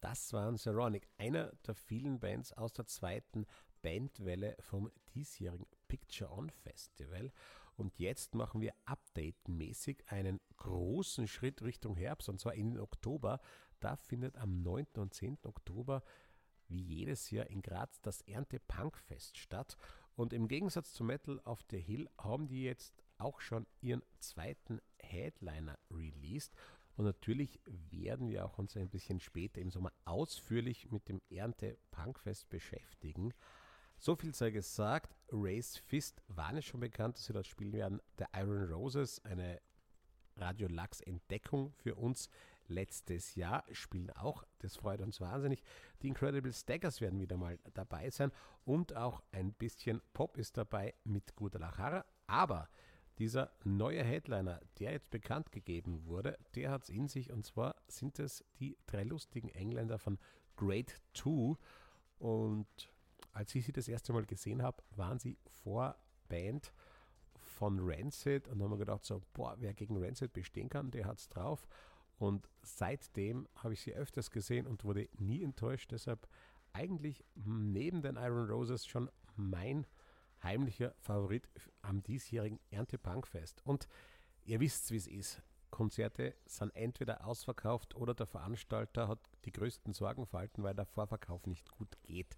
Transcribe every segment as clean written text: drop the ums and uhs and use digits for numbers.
Das waren Saronic, einer der vielen Bands aus der zweiten Bandwelle vom diesjährigen Picture On Festival. Und jetzt machen wir updatemäßig einen großen Schritt Richtung Herbst, und zwar in den Oktober. Da findet am 9. und 10. Oktober wie jedes Jahr in Graz das Ernte-Punk-Fest statt. Und im Gegensatz zu Metal auf the Hill haben die jetzt auch schon ihren zweiten Headliner released. Und natürlich werden wir auch uns ein bisschen später im Sommer ausführlich mit dem Ernte-Punkfest beschäftigen. So viel sei gesagt, Raise Fist waren es schon bekannt, dass sie dort spielen werden. Der Iron Roses, eine Radio Lux Entdeckung für uns letztes Jahr, spielen auch, das freut uns wahnsinnig. Die Incredible Staggers werden wieder mal dabei sein und auch ein bisschen Pop ist dabei mit Guadalajara, aber dieser neue Headliner, der jetzt bekannt gegeben wurde, der hat es in sich, und zwar sind es die drei lustigen Engländer von Grade 2. Und als ich sie das erste Mal gesehen habe, waren sie Vorband von Rancid und haben mir gedacht so, boah, wer gegen Rancid bestehen kann, der hat's drauf. Und seitdem habe ich sie öfters gesehen und wurde nie enttäuscht, deshalb eigentlich neben den Iron Roses schon mein heimlicher Favorit am diesjährigen Ernte-Punk-Fest. Und ihr wisst, wie es ist. Konzerte sind entweder ausverkauft oder der Veranstalter hat die größten Sorgenfalten, weil der Vorverkauf nicht gut geht.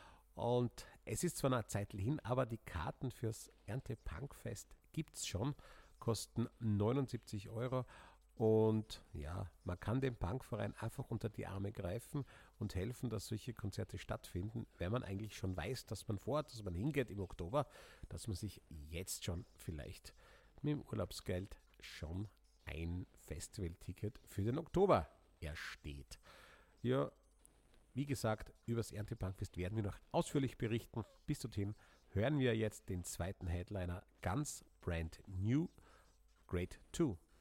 Und es ist zwar noch eine Zeit hin, aber die Karten fürs Ernte-Punk-Fest gibt es schon, kosten 79 Euro. Und ja, man kann dem Punkverein einfach unter die Arme greifen und helfen, dass solche Konzerte stattfinden, wenn man eigentlich schon weiß, dass man vorhat, dass man hingeht im Oktober, dass man sich jetzt schon vielleicht mit dem Urlaubsgeld schon ein Festivalticket für den Oktober ersteht. Ja, wie gesagt, über das Ernte-Punkfest werden wir noch ausführlich berichten. Bis dorthin hören wir jetzt den zweiten Headliner ganz brand new, Grade 2.